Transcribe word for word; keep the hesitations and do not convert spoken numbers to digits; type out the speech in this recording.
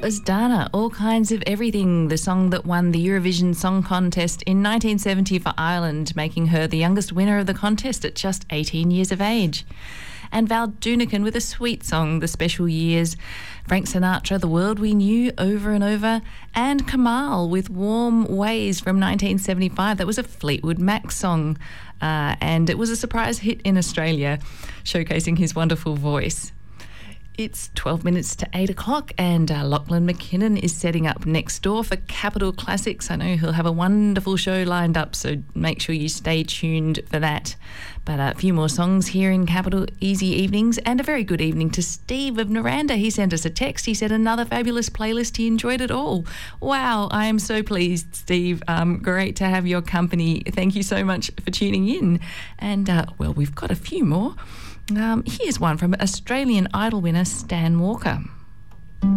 was Dana, All Kinds of Everything, the song that won the Eurovision Song Contest in nineteen seventy for Ireland, making her the youngest winner of the contest at just eighteen years of age. And Val Dunican with a sweet song, The Special Years. Frank Sinatra, The World We Knew, Over and Over. And Kamal with Warm Ways from nineteen seventy-five. That was a Fleetwood Mac song, uh, and it was a surprise hit in Australia, showcasing his wonderful voice. It's twelve minutes to eight o'clock and uh, Lachlan McKinnon is setting up next door for Capital Classics. I know he'll have a wonderful show lined up, so make sure you stay tuned for that. But uh, a few more songs here in Capital Easy Evenings, and a very good evening to Steve of Naranda. He sent us a text. He said another fabulous playlist. He enjoyed it all. Wow, I am so pleased, Steve. Um, great to have your company. Thank you so much for tuning in. And, uh, well, we've got a few more. Um, here's one from Australian Idol winner Stan Walker.